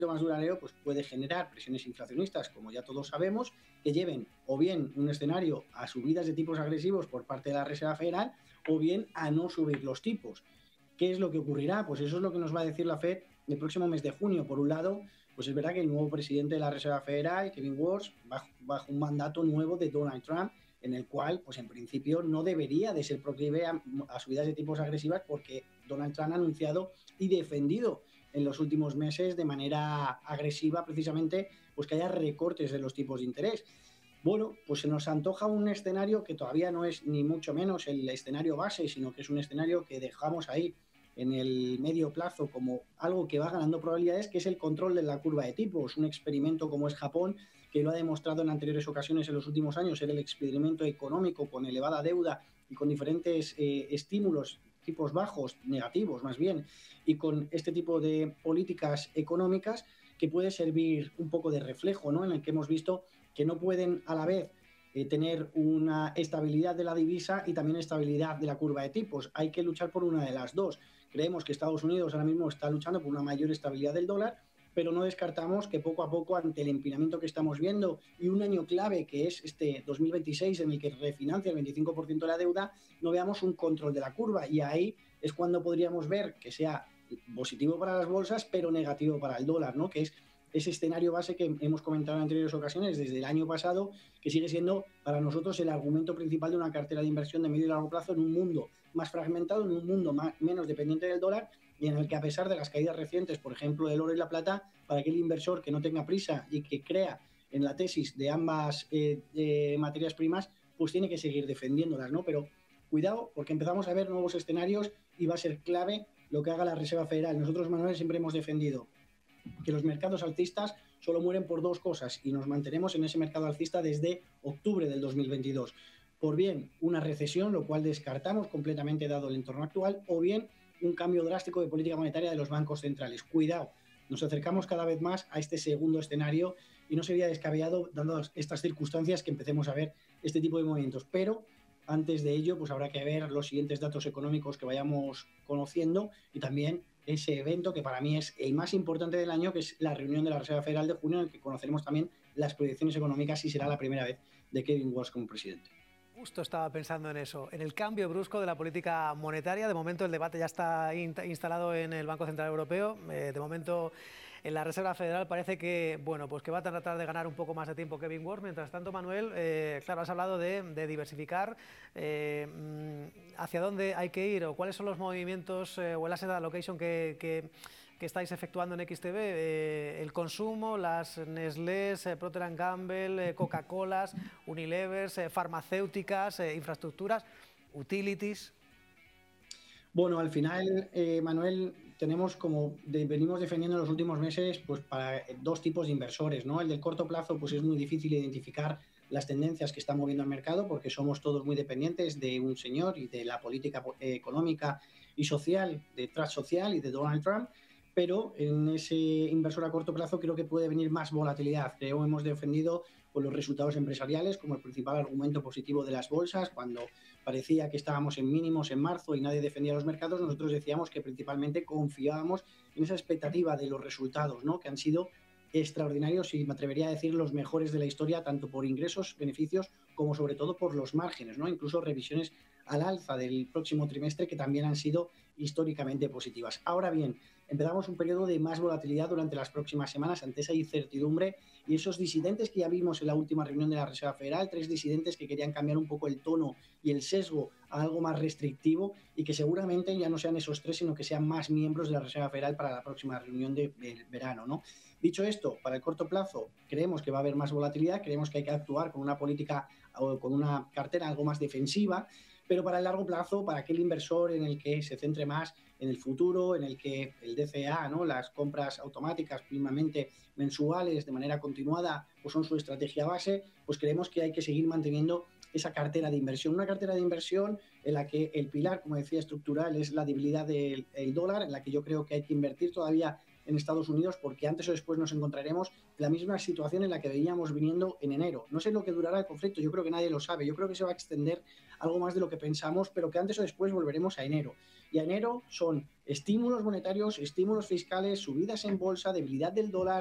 más duradero, pues puede generar presiones inflacionistas, como ya todos sabemos, que lleven o bien un escenario a subidas de tipos agresivos por parte de la Reserva Federal o bien a no subir los tipos. ¿Qué es lo que ocurrirá? Pues eso es lo que nos va a decir la Fed el próximo mes de junio. Por un lado, pues es verdad que el nuevo presidente de la Reserva Federal, Kevin Warsh, bajo un mandato nuevo de Donald Trump, en el cual, pues en principio, no debería de ser proclive a subidas de tipos agresivas, porque Donald Trump ha anunciado y defendido en los últimos meses de manera agresiva precisamente pues que haya recortes de los tipos de interés. Bueno, pues se nos antoja un escenario que todavía no es ni mucho menos el escenario base, sino que es un escenario que dejamos ahí en el medio plazo como algo que va ganando probabilidades, que es el control de la curva de tipos, un experimento como es Japón, que lo ha demostrado en anteriores ocasiones en los últimos años, ser el experimento económico con elevada deuda y con diferentes estímulos, tipos bajos, negativos más bien, y con este tipo de políticas económicas que puede servir un poco de reflejo, ¿no? En el que hemos visto que no pueden a la vez tener una estabilidad de la divisa y también estabilidad de la curva de tipos. Hay que luchar por una de las dos. Creemos que Estados Unidos ahora mismo está luchando por una mayor estabilidad del dólar, pero no descartamos que poco a poco, ante el empinamiento que estamos viendo y un año clave que es este 2026 en el que refinancia el 25% de la deuda, no veamos un control de la curva, y ahí es cuando podríamos ver que sea positivo para las bolsas pero negativo para el dólar, ¿no? Que es ese escenario base que hemos comentado en anteriores ocasiones desde el año pasado, que sigue siendo para nosotros el argumento principal de una cartera de inversión de medio y largo plazo en un mundo más fragmentado, en un mundo menos dependiente del dólar, y en el que, a pesar de las caídas recientes, por ejemplo, del oro y la plata, para aquel inversor que no tenga prisa y que crea en la tesis de ambas materias primas, pues tiene que seguir defendiéndolas, ¿no? Pero cuidado, porque empezamos a ver nuevos escenarios y va a ser clave lo que haga la Reserva Federal. Nosotros, Manuel, siempre hemos defendido que los mercados alcistas solo mueren por dos cosas, y nos mantenemos en ese mercado alcista desde octubre del 2022. Por bien una recesión, lo cual descartamos completamente dado el entorno actual, o bien un cambio drástico de política monetaria de los bancos centrales. Cuidado, nos acercamos cada vez más a este segundo escenario y no sería descabellado, dando estas circunstancias, que empecemos a ver este tipo de movimientos. Pero antes de ello, pues habrá que ver los siguientes datos económicos que vayamos conociendo, y también ese evento que para mí es el más importante del año, que es la reunión de la Reserva Federal de junio, en el que conoceremos también las proyecciones económicas y será la primera vez de Kevin Warsh como presidente. Justo estaba pensando en eso, en el cambio brusco de la política monetaria. De momento el debate ya está instalado en el Banco Central Europeo. De momento en la Reserva Federal parece que, bueno, pues que va a tratar de ganar un poco más de tiempo Kevin Warsh. Mientras tanto, Manuel, claro, has hablado de diversificar. ¿Hacia dónde hay que ir o cuáles son los movimientos o el asset allocation que estáis efectuando en XTB? El consumo, las Nestlés, Procter & Gamble, Coca-Colas, Unilevers, farmacéuticas, infraestructuras, utilities. Bueno, al final, Manuel, tenemos, como venimos defendiendo en los últimos meses, pues para dos tipos de inversores, ¿no? El del corto plazo, pues es muy difícil identificar las tendencias que está moviendo el mercado, porque somos todos muy dependientes de un señor y de la política económica y social, de Trump social y de Donald Trump. Pero en ese inversor a corto plazo creo que puede venir más volatilidad. Creo que hemos defendido con los resultados empresariales como el principal argumento positivo de las bolsas. Cuando parecía que estábamos en mínimos en marzo y nadie defendía los mercados, nosotros decíamos que principalmente confiábamos en esa expectativa de los resultados, ¿no? Que han sido extraordinarios y me atrevería a decir los mejores de la historia, tanto por ingresos, beneficios, como sobre todo por los márgenes, ¿no? Incluso revisiones al alza del próximo trimestre que también han sido históricamente positivas. Ahora bien, empezamos un periodo de más volatilidad durante las próximas semanas ante esa incertidumbre y esos disidentes que ya vimos en la última reunión de la Reserva Federal, tres disidentes que querían cambiar un poco el tono y el sesgo a algo más restrictivo, y que seguramente ya no sean esos tres, sino que sean más miembros de la Reserva Federal para la próxima reunión de verano, ¿no? Dicho esto, para el corto plazo creemos que va a haber más volatilidad, creemos que hay que actuar con una política o con una cartera algo más defensiva, pero para el largo plazo, para aquel inversor en el que se centre más en el futuro, en el que el DCA, ¿no? Las compras automáticas mínimamente mensuales de manera continuada, pues son su estrategia base, pues creemos que hay que seguir manteniendo esa cartera de inversión. Una cartera de inversión en la que el pilar, como decía, estructural es la debilidad del dólar, en la que yo creo que hay que invertir todavía en Estados Unidos, porque antes o después nos encontraremos en la misma situación en la que veníamos viniendo en enero. No sé lo que durará el conflicto, yo creo que nadie lo sabe, yo creo que se va a extender algo más de lo que pensamos, pero que antes o después volveremos a enero. Y a enero son estímulos monetarios, estímulos fiscales, subidas en bolsa, debilidad del dólar,